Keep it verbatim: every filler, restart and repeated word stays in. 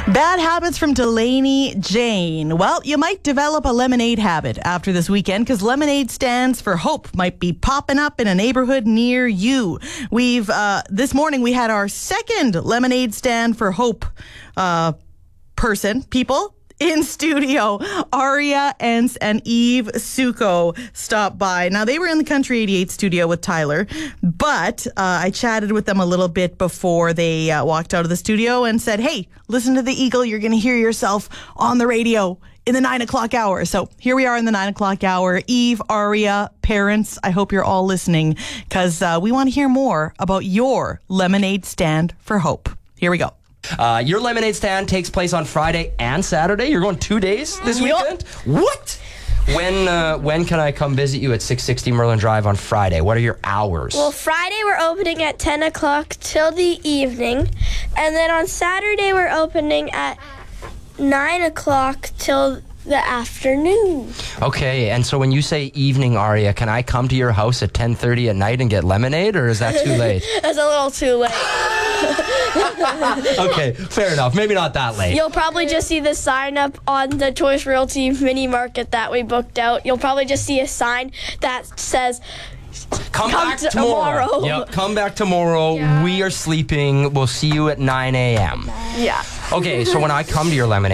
Bad habits from Delaney Jane. Well, you might develop a lemonade habit after this weekend because lemonade stands for hope might be popping up in a neighborhood near you. We've uh, this morning we had our second lemonade stand for hope uh, person, people. In studio, Aria Ence and Eve Suko stopped by. Now, they were in the Country eighty-eight studio with Tyler, but uh, I chatted with them a little bit before they uh, walked out of the studio and said, hey, listen to the Eagle. You're going to hear yourself on the radio in the nine o'clock hour. So here we are in the nine o'clock hour. Eve, Aria, parents, I hope you're all listening because uh, we want to hear more about your lemonade stand for hope. Here we go. Uh, your lemonade stand takes place on Friday and Saturday. You're going two days this Yep. weekend? What? When uh, when can I come visit you at six sixty Merlin Drive on Friday? What are your hours? Well, Friday we're opening at ten o'clock till the evening. And then on Saturday we're opening at nine o'clock till the afternoon. Okay, and so when you say evening, Aria, can I come to your house at ten thirty at night and get lemonade, or is that too late? That's a little too late. Okay, fair enough. Maybe not that late. You'll probably just see the sign up on the Choice Realty mini market that we booked out. You'll probably just see a sign that says, Come, Come back t- tomorrow. tomorrow. Yep, come back tomorrow. Yeah. We are sleeping. We'll see you at nine a.m. yeah. Okay, so when I come to your lemonade